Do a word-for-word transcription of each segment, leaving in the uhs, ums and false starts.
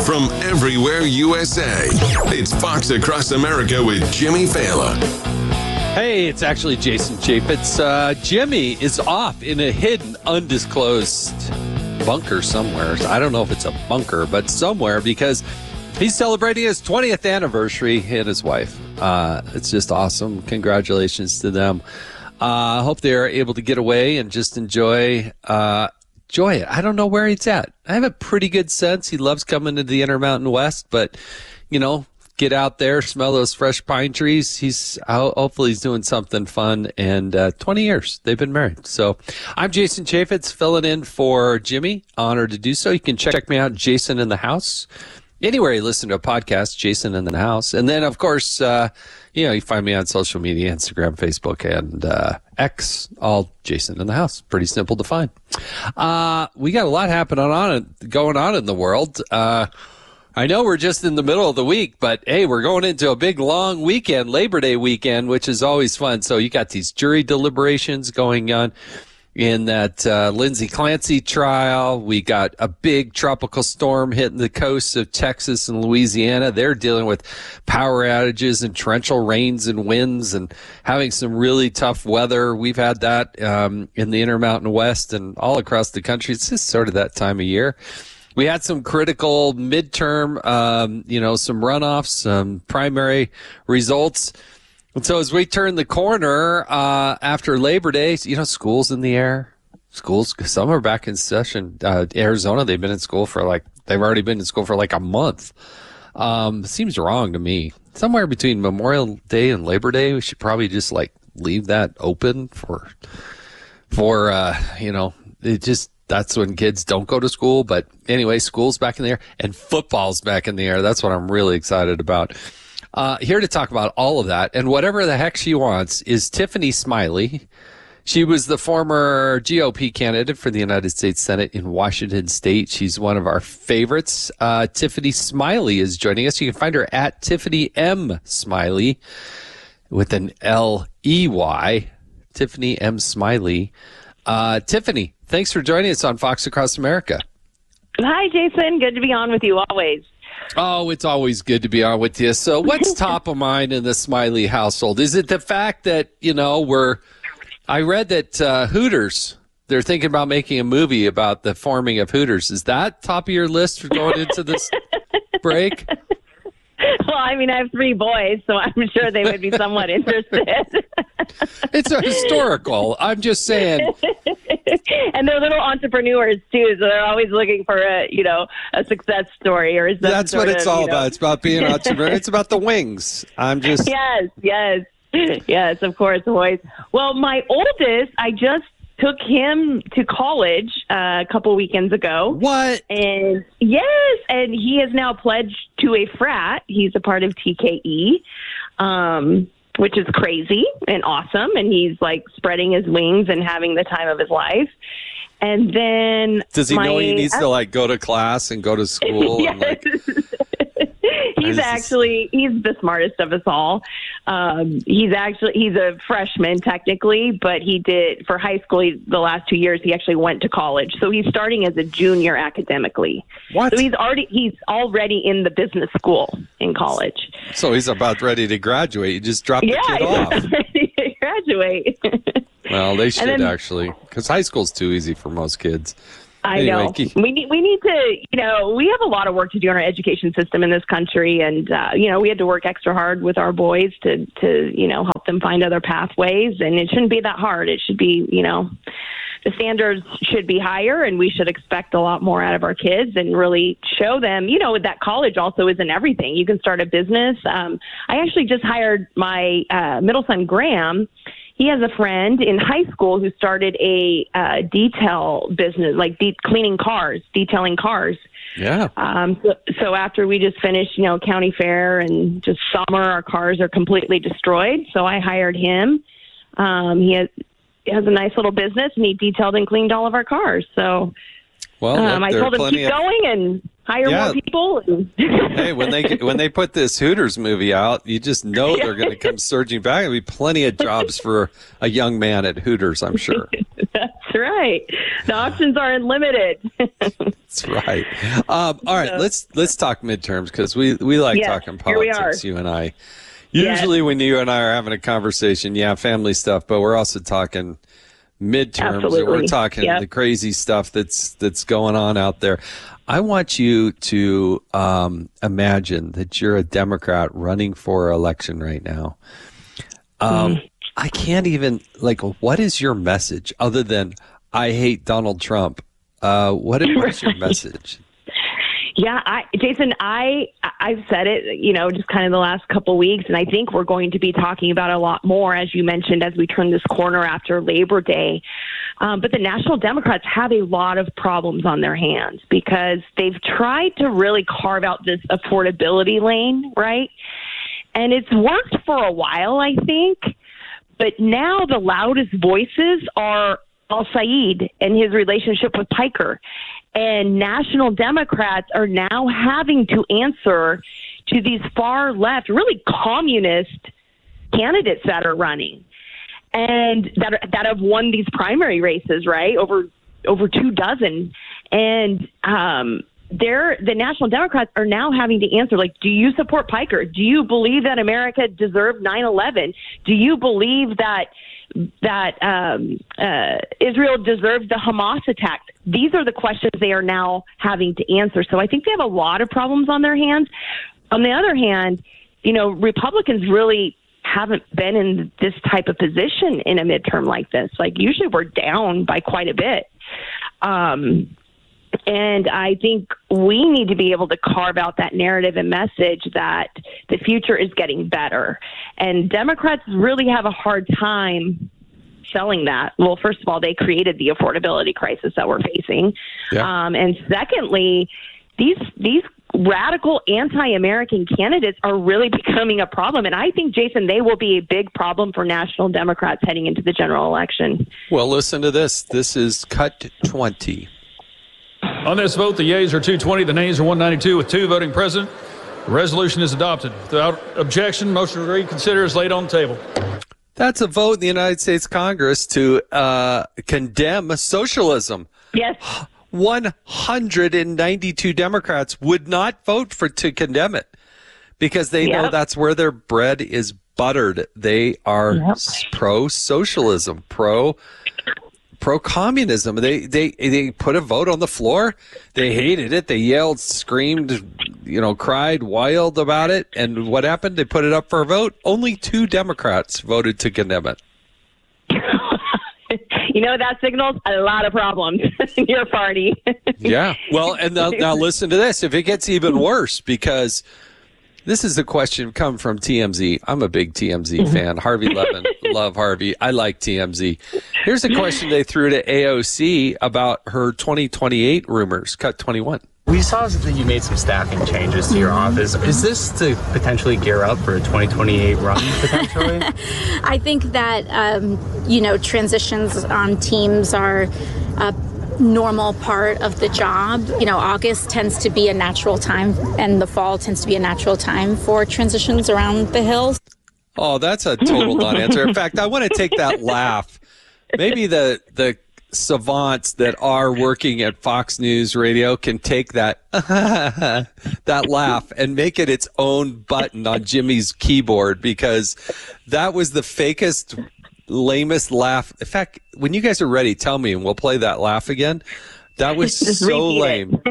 from everywhere U S A. It's Fox Across America with Jimmy Fallon. Hey, it's actually Jason Chaffetz. Uh, Jimmy is off in a hidden, undisclosed bunker somewhere. I don't know if it's a bunker, but somewhere, because he's celebrating his twentieth anniversary, he and his wife. Uh, it's just awesome. Congratulations to them. I uh, hope they're able to get away and just enjoy uh, enjoy it. I don't know where he's at. I have a pretty good sense he loves coming to the Intermountain West, but, you know, get out there, smell those fresh pine trees. He's hopefully he's doing something fun. And uh, twenty years they've been married. So I'm Jason Chaffetz, filling in for Jimmy. Honored to do so. You can check me out, Jason in the House. Anywhere you listen to a podcast, Jason in the House. And then, of course, uh, you know, you find me on social media, Instagram, Facebook, and uh, X, all Jason in the House. Pretty simple to find. Uh, we got a lot happening on, going on in the world. Uh, I know we're just in the middle of the week, but, hey, we're going into a big, long weekend, Labor Day weekend, which is always fun. So you got these jury deliberations going on in that uh, Lindsay Clancy trial. We got a big tropical storm hitting the coasts of Texas and Louisiana. They're dealing with power outages and torrential rains and winds and having some really tough weather. We've had that um, in the Intermountain West and all across the country. It's just sort of that time of year. We had some critical midterm, um, you know, some runoffs, some primary results. And so as we turn the corner uh, after Labor Day, you know, school's in the air. Schools, some are back in session. Uh, Arizona, they've been in school for like, they've already been in school for like a month. Um, seems wrong to me. Somewhere between Memorial Day and Labor Day, we should probably just like leave that open for, for uh, you know, it just, that's when kids don't go to school. But anyway, school's back in the air and football's back in the air. That's what I'm really excited about. Uh, here to talk about all of that and whatever the heck she wants is Tiffany Smiley. She was the former G O P candidate for the United States Senate in Washington State. She's one of our favorites. Uh, Tiffany Smiley is joining us. You can find her at Tiffany M. Smiley with an L E Y. Tiffany M. Smiley. Uh, Tiffany, thanks for joining us on Fox Across America. Hi, Jason. Good to be on with you always. Oh, it's always good to be on with you. So what's top of mind in the Smiley household? Is it the fact that, you know, we're, I read that uh, Hooters, they're thinking about making a movie about the forming of Hooters. Is that top of your list for going into this break? Well, I mean, I have three boys, so I'm sure they would be somewhat interested. It's a historical. I'm just saying. And they're little entrepreneurs, too, so they're always looking for a, you know, a success story. Or some That's what it's of, all you know... about. It's about being an entrepreneur. It's about the wings. I'm just. Yes, yes. Yes, of course, boys. Well, my oldest, I just took him to college uh, a couple weekends ago. What? And yes, and he has now pledged to a frat. He's a part of T K E, um, which is crazy and awesome. And he's like spreading his wings and having the time of his life. And then does he my, know he needs to like go to class and go to school? Yes. And, like, he's actually he's the smartest of us all. Um, he's actually he's a freshman technically, but he did for high school. He, the last two years, he actually went to college, so he's starting as a junior academically. What? So he's already he's already in the business school in college. So he's about ready to graduate. You just drop the Yeah, kid off. he's ready to graduate. Well, they should then, actually, because high school's too easy for most kids. I anyway, know. keep... We need we need to, you know, we have a lot of work to do in our education system in this country, and uh, you know, we had to work extra hard with our boys to to you know help them find other pathways, and it shouldn't be that hard. It should be, you know, the standards should be higher, and we should expect a lot more out of our kids and really show them, you know, that college also isn't everything. You can start a business. Um, I actually just hired my uh, middle son, Graham. He has a friend in high school who started a uh, detail business, like de- cleaning cars, detailing cars. Yeah. Um, so, so after we just finished, you know, county fair and just summer, our cars are completely destroyed. So I hired him. Um, he has, he has a nice little business, and he detailed and cleaned all of our cars. So well, um, look, I told him keep of... going and hire yeah. more people. And hey, when they when they put this Hooters movie out, you just know they're going to come surging back. There'll be plenty of jobs for a young man at Hooters, I'm sure. That's That's right. The options are unlimited. That's right. Um, all right, so, let's let's talk midterms because we, we like yes, talking politics, you and I. Usually yes. when you and I are having a conversation, yeah, family stuff, but we're also talking midterms. Absolutely. We're talking yep. the crazy stuff that's that's going on out there. I want you to um, imagine that you're a Democrat running for election right now. Um, mm. I can't even, like, what is your message other than I hate Donald Trump? Uh, what is your message? Yeah, I, Jason, I, I've said it, you know, just kind of the last couple weeks, and I think we're going to be talking about it a lot more, as you mentioned, as we turn this corner after Labor Day. Um, but the National Democrats have a lot of problems on their hands because they've tried to really carve out this affordability lane, right? And it's worked for a while, I think. But now the loudest voices are Al-Sayed and his relationship with Piker. And National Democrats are now having to answer to these far left, really communist candidates that are running and that are, that have won these primary races, right? Over over two dozen. And um, they're, the National Democrats are now having to answer, like, do you support Piker? Do you believe that America deserved nine eleven? Do you believe that that um, uh, Israel deserves the Hamas attack? These are the questions they are now having to answer. So I think they have a lot of problems on their hands. On the other hand, you know, Republicans really haven't been in this type of position in a midterm like this. Like, usually we're down by quite a bit. Um, and I think we need to be able to carve out that narrative and message that the future is getting better. And Democrats really have a hard time selling that. Well, first of all, they created the affordability crisis that we're facing. Yeah. Um, and secondly, these these radical anti-American candidates are really becoming a problem. And I think, Jason, they will be a big problem for National Democrats heading into the general election. Well, listen to this. This is Cut twenty. On this vote, the yeas are two twenty, the nays are one ninety-two, with two voting present. The resolution is adopted. Without objection, motion to reconsider is laid on the table. That's a vote in the United States Congress to uh, condemn socialism. Yes. one hundred ninety-two Democrats would not vote for to condemn it because they yep. know that's where their bread is buttered. They are yep. pro-socialism, pro pro-communism. They they they put a vote on the floor. They hated it. They yelled, screamed, you know, cried wild about it. And what happened? They put it up for a vote. Only two Democrats voted to condemn it. You know, that signals a lot of problems in your party. Yeah. Well, and now, now listen to this. If it gets even worse, because this is a question come from T M Z. I'm a big T M Z fan. Harvey Levin. Love Harvey. I like T M Z. Here's a question they threw to A O C about her twenty twenty-eight rumors. Cut twenty-one. We saw that you made some staffing changes to your office. Is this to potentially gear up for a twenty twenty-eight run, potentially? I think that, um, you know, transitions on teams are a normal part of the job. You know, August tends to be a natural time, and the fall tends to be a natural time for transitions around the Hill. Oh, that's a total non-answer. In fact, I want to take that laugh. Maybe the the savants that are working at Fox News Radio can take that that laugh and make it its own button on Jimmy's keyboard, because that was the fakest, lamest laugh. In fact, when you guys are ready, tell me and we'll play that laugh again. That was so lame.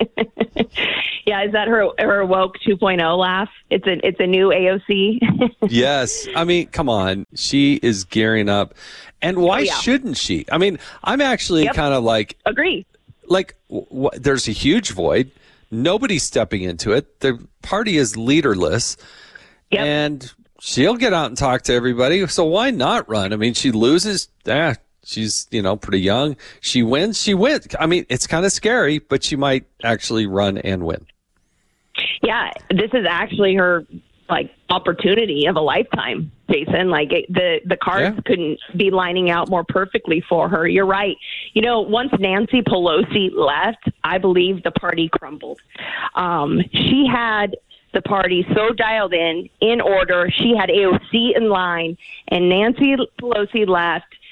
Yeah, is that her her woke two point oh laugh? It's a it's a new A O C. Yes, I mean, come on, she is gearing up, and why oh, yeah. shouldn't she? I mean, I'm actually yep. kind of like agree. Like, w- w- there's a huge void. Nobody's stepping into it. The party is leaderless, yep. and she'll get out and talk to everybody. So why not run? I mean, she loses. Ah, she's, you know, pretty young. She wins. She wins. I mean, it's kind of scary, but she might actually run and win. Yeah, this is actually her like opportunity of a lifetime, Jason. Like it, the the cards yeah. couldn't be lining out more perfectly for her. You're right. You know, once Nancy Pelosi left, I believe the party crumbled. Um, she had the party so dialed in, in order. She had A O C in line, and Nancy Pelosi left.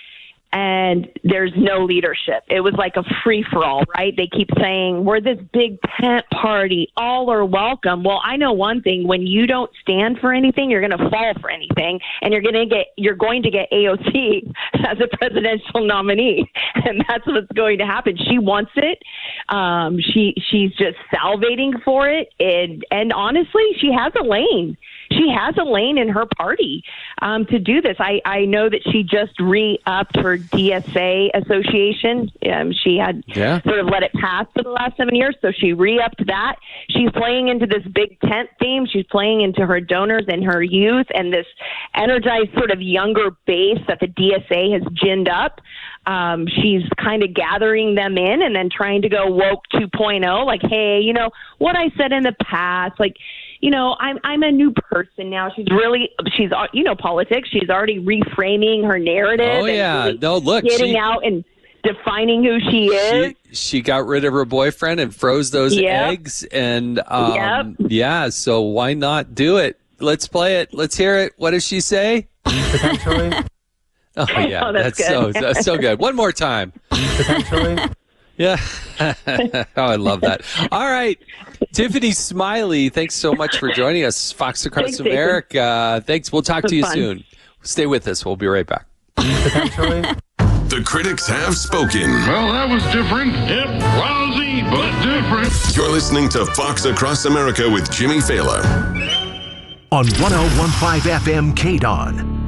and there's no leadership. It was like a free-for-all, right? They keep saying, we're this big tent party, all are welcome. Well, I know one thing, when you don't stand for anything, you're going to fall for anything, and you're going to get you're going to get A O C as a presidential nominee, and that's what's going to happen. She wants it. Um, she she's just salivating for it, and, and honestly, she has a lane. She has a lane in her party um, to do this. I, I know that she just re-upped her D S A association. Um, she had yeah. sort of let it pass for the last seven years, so she re-upped that. She's playing into this big tent theme. She's playing into her donors and her youth and this energized sort of younger base that the D S A has ginned up. Um, she's kind of gathering them in and then trying to go woke two point oh, like, hey, you know, what I said in the past, like, you know, I'm I'm a new person now. She's really, she's, you know, politics. She's already reframing her narrative. Oh, yeah. Really no, look. Getting she, out and defining who she is. She, she got rid of her boyfriend and froze those yep. eggs. And, um, yep. yeah, so why not do it? Let's play it. Let's hear it. What does she say? Potentially. Oh, yeah. Oh, that's that's so that's so good. One more time. Potentially. Yeah. Oh, I love that. All right. Tiffany Smiley, thanks so much for joining us. Fox Across Thanks, America. Uh, thanks. We'll talk to you fun. soon. Stay with us. We'll be right back. Potentially. The critics have spoken. Well, that was different. Yep, lousy, but different. You're listening to Fox Across America with Jimmy Fallon. On one oh one point five F M K D O N.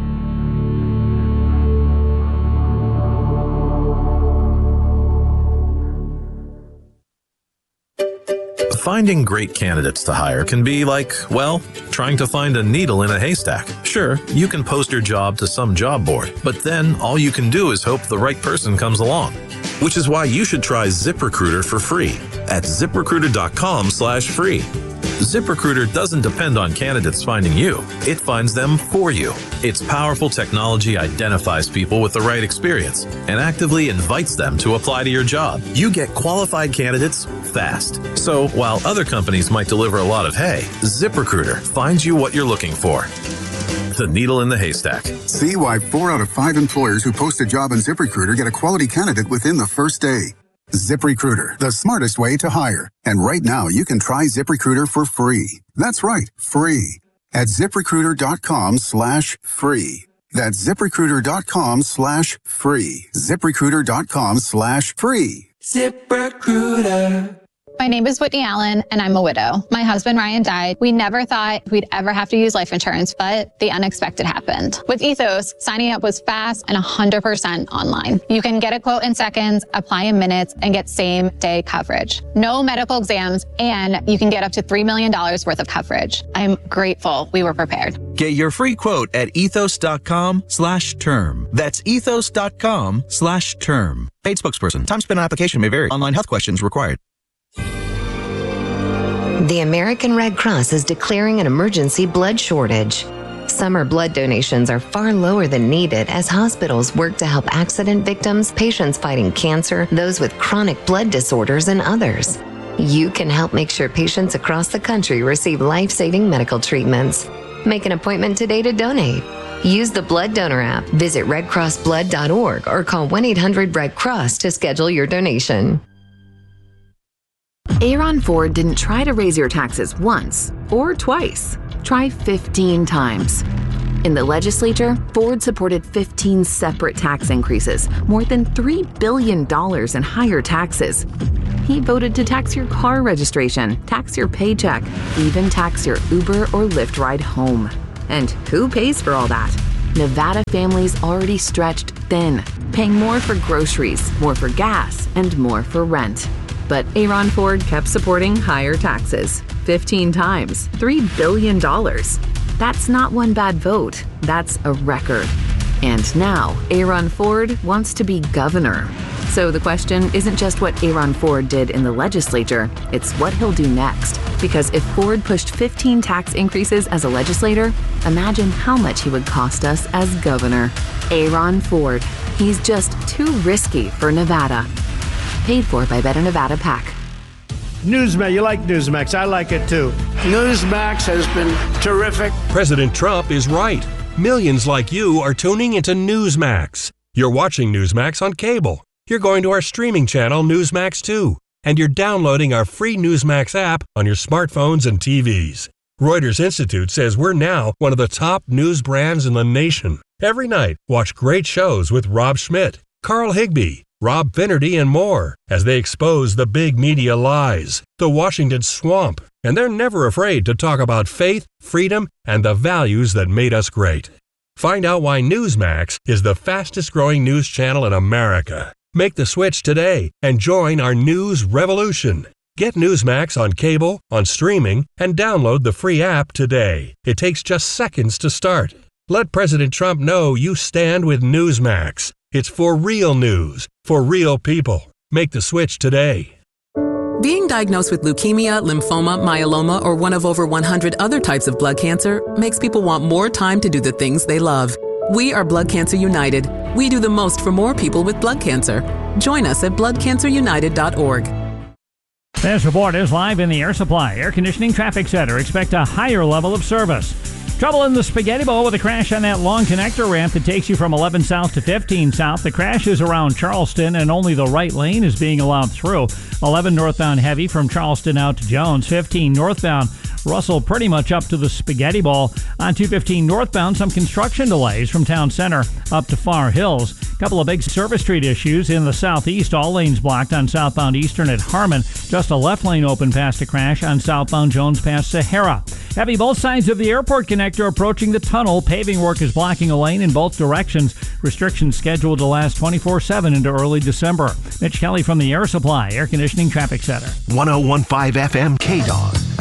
Finding great candidates to hire can be like, well, trying to find a needle in a haystack. Sure, you can post your job to some job board, but then all you can do is hope the right person comes along. Which is why you should try ZipRecruiter for free at ZipRecruiter.com slash free. ZipRecruiter doesn't depend on candidates finding you. It finds them for you. Its powerful technology identifies people with the right experience and actively invites them to apply to your job. You get qualified candidates fast. So while other companies might deliver a lot of hay, ZipRecruiter finds you what you're looking for. The needle in the haystack. See why four out of five employers who post a job on ZipRecruiter get a quality candidate within the first day. ZipRecruiter, the smartest way to hire. And right now, you can try ZipRecruiter for free. That's right, free. At ZipRecruiter.com slash free. That's ZipRecruiter.com slash free. ZipRecruiter.com slash free. ZipRecruiter. My name is Whitney Allen, and I'm a widow. My husband, Ryan, died. We never thought we'd ever have to use life insurance, but the unexpected happened. With Ethos, signing up was fast and one hundred percent online. You can get a quote in seconds, apply in minutes, and get same-day coverage. No medical exams, and you can get up to three million dollars worth of coverage. I'm grateful we were prepared. Get your free quote at ethos.com slash term. That's ethos.com slash term. Paid spokesperson. Time spent on application may vary. Online health questions required. The American Red Cross is declaring an emergency blood shortage. Summer blood donations are far lower than needed as hospitals work to help accident victims, patients fighting cancer, those with chronic blood disorders, and others. You can help make sure patients across the country receive life-saving medical treatments. Make an appointment today to donate. Use the Blood Donor app, visit red cross blood dot org, or call one eight hundred red cross to schedule your donation. Aaron Ford didn't try to raise your taxes once or twice. Try fifteen times. In the legislature, Ford supported fifteen separate tax increases, more than three billion dollars in higher taxes. He voted to tax your car registration, tax your paycheck, even tax your Uber or Lyft ride home. And who pays for all that? Nevada families already stretched thin, paying more for groceries, more for gas, and more for rent. But Aaron Ford kept supporting higher taxes, fifteen times, three billion dollars. That's not one bad vote, that's a record. And now, Aaron Ford wants to be governor. So the question isn't just what Aaron Ford did in the legislature, it's what he'll do next. Because if Ford pushed fifteen tax increases as a legislator, imagine how much he would cost us as governor. Aaron Ford. He's just too risky for Nevada. Paid for by Better Nevada PAC. Newsmax, you like Newsmax. I like it too. Newsmax has been terrific. President Trump is right. Millions like you are tuning into Newsmax. You're watching Newsmax on cable. You're going to our streaming channel, Newsmax two. And you're downloading our free Newsmax app on your smartphones and T Vs. Reuters Institute says we're now one of the top news brands in the nation. Every night, watch great shows with Rob Schmidt, Carl Higbie, Rob Finnerty, and more as they expose the big media lies, the Washington swamp, and they're never afraid to talk about faith, freedom, and the values that made us great. Find out why Newsmax is the fastest growing news channel in America. Make the switch today and join our news revolution. Get Newsmax on cable, on streaming, and download the free app today. It takes just seconds to start. Let President Trump know you stand with Newsmax. It's for real news, for real people. Make the switch today. Being diagnosed with leukemia, lymphoma, myeloma, or one of over one hundred other types of blood cancer makes people want more time to do the things they love. We are Blood Cancer United. We do the most for more people with blood cancer. Join us at blood cancer united dot org. This report is live in the Air Supply Air Conditioning Traffic Center. Expect a higher level of service. Trouble in the Spaghetti Bowl with a crash on that long connector ramp that takes you from eleven south to fifteen south. The crash is around Charleston, and only the right lane is being allowed through. eleven northbound heavy from Charleston out to Jones. fifteen northbound Russell pretty much up to the Spaghetti Bowl. On two fifteen northbound, some construction delays from Town Center up to Far Hills. A couple of big Service Street issues in the southeast. All lanes blocked on southbound Eastern at Harmon. Just a left lane open past a crash on southbound Jones past Sahara. Heavy both sides of the airport connector approaching the tunnel. Paving work is blocking a lane in both directions. Restrictions scheduled to last twenty-four seven into early December. Mitch Kelly from the Air Supply Air Conditioning Traffic Center. one oh one point five F M K-Dog.